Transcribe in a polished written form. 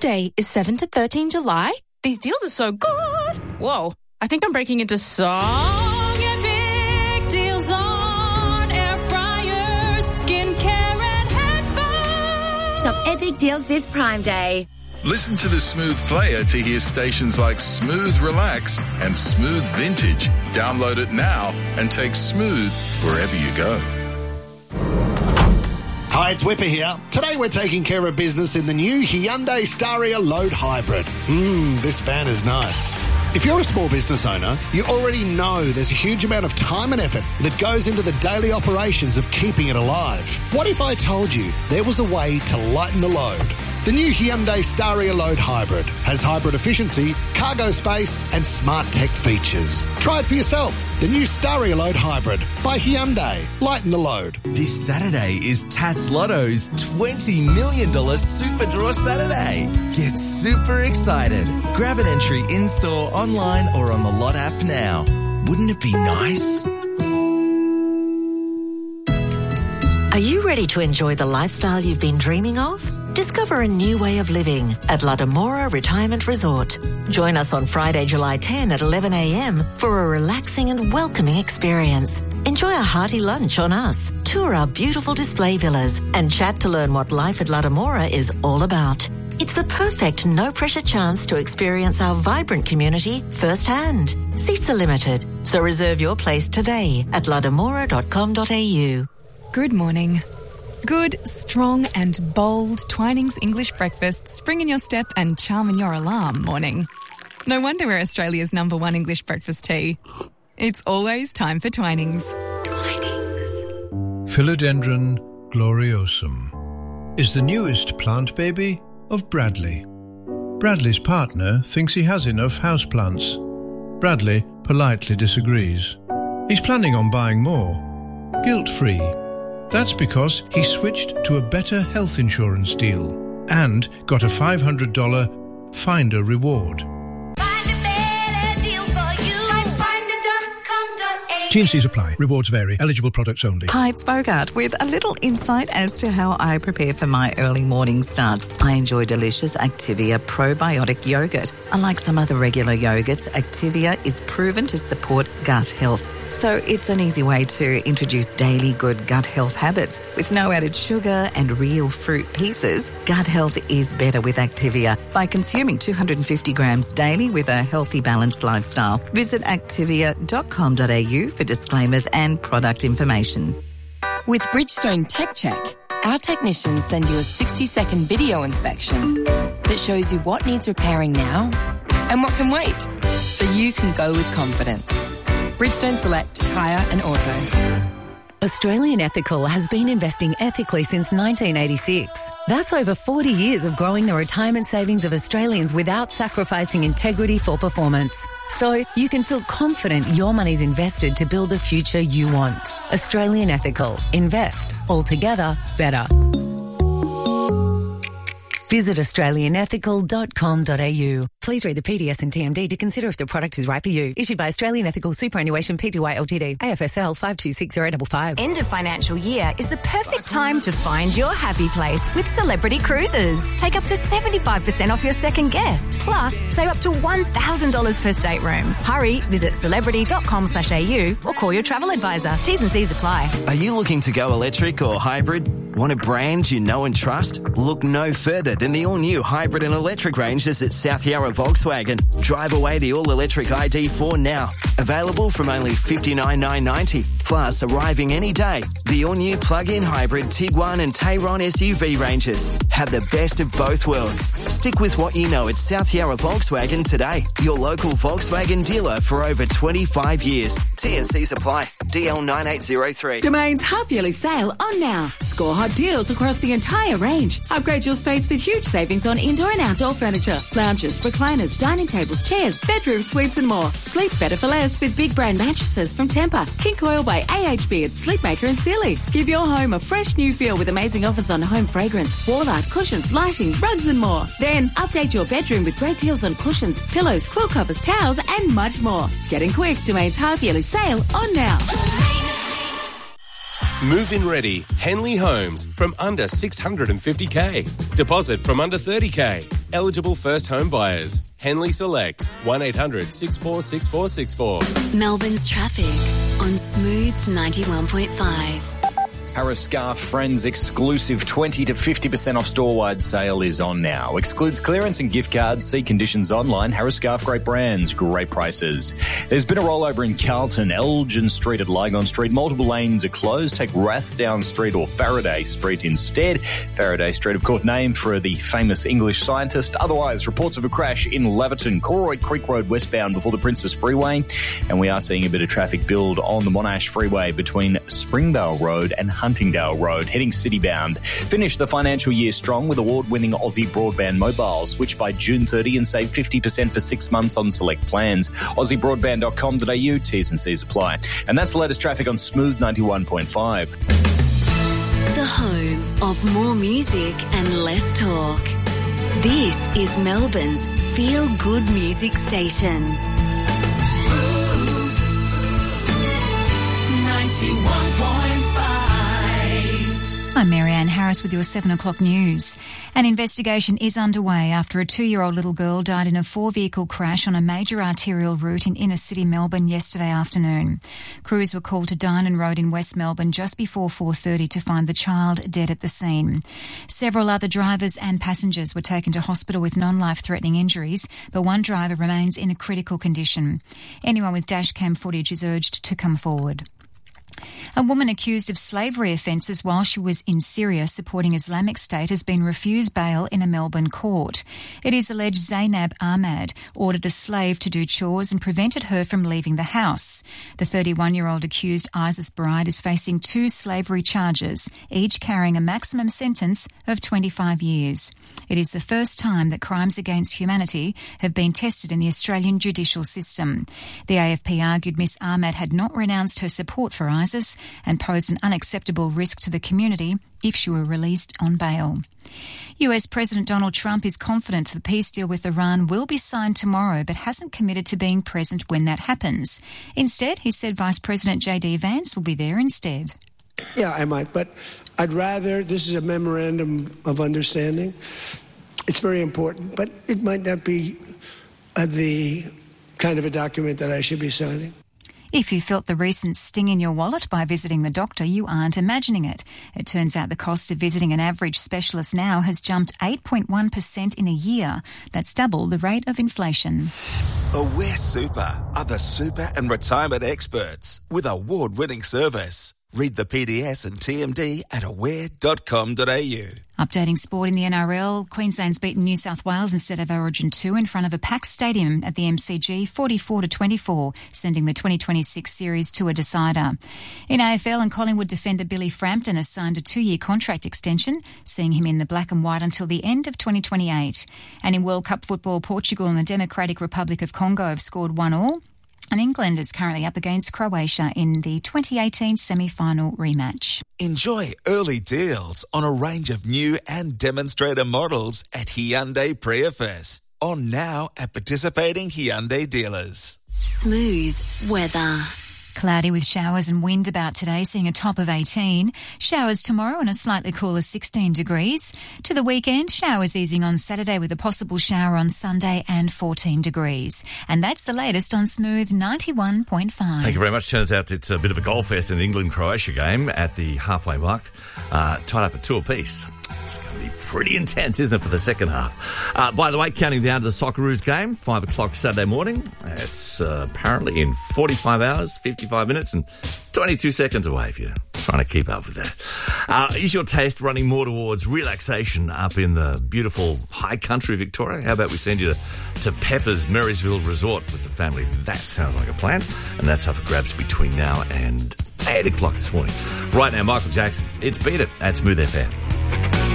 Day is 7 to 13 July. These deals are so good. Whoa, I think I'm breaking into song. Epic deals on air fryers, skincare and headphones. Shop Epic deals this Prime Day. Listen to the Smooth Player to hear stations like Smooth Relax and Smooth Vintage. Download it now and take Smooth wherever you go. Hi, it's Whipper here. Today we're taking care of business in the new Hyundai Staria Load Hybrid. This van is nice. If you're a small business owner, you already know there's a huge amount of time and effort that goes into the daily operations of keeping it alive. What if I told you there was a way to lighten the load? The new Hyundai Staria Load Hybrid has hybrid efficiency, cargo space and smart tech features. Try it for yourself. The new Staria Load Hybrid by Hyundai. Lighten the load. This Saturday is Tats Lotto's $20 million Super Draw Saturday. Get super excited. Grab an entry in-store, online or on the Lot app now. Wouldn't it be nice? Are you ready to enjoy the lifestyle you've been dreaming of? Discover a new way of living at La Demora Retirement Resort. Join us on Friday, July 10 at 11 a.m. for a relaxing and welcoming experience. Enjoy a hearty lunch on us, tour our beautiful display villas, and chat to learn what life at La Demora is all about. It's the perfect no-pressure chance to experience our vibrant community firsthand. Seats are limited, so reserve your place today at lademora.com.au. Good morning. Good, strong and bold Twinings English breakfast spring in your step and charm in your alarm morning. No wonder we're Australia's #1 English breakfast tea. It's always time for Twinings. Twinings. Philodendron gloriosum is the newest plant baby of Bradley. Bradley's partner thinks he has enough houseplants. Bradley politely disagrees. He's planning on buying more, guilt-free. That's because he switched to a better health insurance deal and got a $500 Finder reward. Find a better deal for you. Try finder.com.au. T&Cs apply. Rewards vary. Eligible products only. Hi, it's Bogart with a little insight as to how I prepare for my early morning starts. I enjoy delicious Activia probiotic yogurt. Unlike some other regular yogurts, Activia is proven to support gut health. So it's an easy way to introduce daily good gut health habits. With no added sugar and real fruit pieces, gut health is better with Activia by consuming 250 grams daily with a healthy, balanced lifestyle. Visit activia.com.au for disclaimers and product information. With Bridgestone Tech Check, our technicians send you a 60-second video inspection that shows you what needs repairing now and what can wait, so you can go with confidence. Bridgestone Select Tyre and Auto. Australian Ethical has been investing ethically since 1986. That's over 40 years of growing the retirement savings of Australians without sacrificing integrity for performance. So you can feel confident your money's invested to build the future you want. Australian Ethical. Invest. Altogether better. Visit australianethical.com.au. Please read the PDS and TMD to consider if the product is right for you. Issued by Australian Ethical Superannuation Pty Ltd. AFSL 526055. End of financial year is the perfect time to find your happy place with Celebrity Cruises. Take up to 75% off your second guest. Plus, save up to $1,000 per stateroom. Hurry, visit celebrity.com.au or call your travel advisor. T's and C's apply. Are you looking to go electric or hybrid? Want a brand you know and trust? Look no further than the all-new hybrid and electric ranges at South Yarra Volkswagen. Drive away the all-electric ID4 now. Available from only $59,990. Plus, arriving any day, the all-new plug-in hybrid Tiguan and Tayron SUV ranges. Have the best of both worlds. Stick with what you know at South Yarra Volkswagen today. Your local Volkswagen dealer for over 25 years. T&Cs apply. DL 9803. Domain's half-yearly sale on now. Score hot deals across the entire range. Upgrade your space with huge savings on indoor and outdoor furniture, lounges, recliners, dining tables, chairs, bedroom suites and more. Sleep better for less with big brand mattresses from Tempur, King Coil by AHB at Sleepmaker and Sealy. Give your home a fresh new feel with amazing offers on home fragrance, wall art, cushions, lighting, rugs and more. Then update your bedroom with great deals on cushions, pillows, quilt covers, towels and much more. Getting quick, Domain's half-yearly sale on now. Move-in ready, Henley Homes from under $650K. Deposit from under $30K. Eligible first home buyers. Henley Select, 1800 646464. Melbourne's traffic on Smooth 91.5. Harris Scarf Friends exclusive 20 to 50% off store-wide sale is on now. Excludes clearance and gift cards. See conditions online. Harris Scarf, great brands, great prices. There's been a rollover in Carlton, Elgin Street at Lygon Street. Multiple lanes are closed. Take Rathdown Street or Faraday Street instead. Faraday Street, of course, named for the famous English scientist. Otherwise, reports of a crash in Laverton, Corroy Creek Road westbound before the Princess Freeway. And we are seeing a bit of traffic build on the Monash Freeway between Springvale Road and Huntingdale Road, heading city-bound. Finish the financial year strong with award-winning Aussie Broadband mobile. Switch by June 30 and save 50% for 6 months on select plans. AussieBroadband.com.au, T's and C's apply. And that's the latest traffic on Smooth 91.5. The home of more music and less talk. This is Melbourne's feel-good music station. Smooth 91.5. I'm Marianne Harris with your 7 o'clock news. An investigation is underway after a 2-year-old little girl died in a 4-vehicle crash on a major arterial route in inner-city Melbourne yesterday afternoon. Crews were called to Dynon Road in West Melbourne just before 4:30 to find the child dead at the scene. Several other drivers and passengers were taken to hospital with non-life-threatening injuries, but one driver remains in a critical condition. Anyone with dashcam footage is urged to come forward. A woman accused of slavery offences while she was in Syria supporting Islamic State has been refused bail in a Melbourne court. It is alleged Zainab Ahmad ordered a slave to do chores and prevented her from leaving the house. The 31-year-old accused Isis Bride is facing 2 slavery charges, each carrying a maximum sentence of 25 years. It is the first time that crimes against humanity have been tested in the Australian judicial system. The AFP argued Miss Ahmad had not renounced her support for ISIS and posed an unacceptable risk to the community if she were released on bail. US President Donald Trump is confident the peace deal with Iran will be signed tomorrow, but hasn't committed to being present when that happens. Instead, he said Vice President J.D. Vance will be there instead. Yeah, I might, but I'd rather, this is a memorandum of understanding. It's very important, but it might not be the kind of a document that I should be signing. If you felt the recent sting in your wallet by visiting the doctor, you aren't imagining it. It turns out the cost of visiting an average specialist now has jumped 8.1% in a year. That's double the rate of inflation. Aware Super are the super and retirement experts with award-winning service. Read the PDS and TMD at aware.com.au. Updating sport in the NRL, Queensland's beaten New South Wales instead of Origin 2 in front of a packed stadium at the MCG 44-24, sending the 2026 series to a decider. In AFL, and Collingwood defender Billy Frampton has signed a 2-year contract extension, seeing him in the black and white until the end of 2028. And in World Cup football, Portugal and the Democratic Republic of Congo have scored 1-1. And England is currently up against Croatia in the 2018 semi-final rematch. Enjoy early deals on a range of new and demonstrator models at Hyundai Priya Fest. On now at participating Hyundai dealers. Smooth weather. Cloudy with showers and wind about today, seeing a top of 18. Showers tomorrow and a slightly cooler 16 degrees. To the weekend, showers easing on Saturday with a possible shower on Sunday and 14 degrees. And that's the latest on Smooth 91.5. Thank you very much. Turns out it's a bit of a goal fest in the England-Croatia game at the halfway mark. Tied up at 2 apiece. It's going to be pretty intense, isn't it, for the second half? By the way, counting down to the Socceroos game, 5 o'clock Saturday morning. It's apparently in 45 hours, 55 minutes and 22 seconds away if you're trying to keep up with that. Is your taste running more towards relaxation up in the beautiful high country of Victoria? How about we send you to Pepper's Marysville Resort with the family? That sounds like a plan. And that's up for grabs between now and 8 o'clock this morning. Right now, Michael Jackson. It's Beat It at Smooth FM.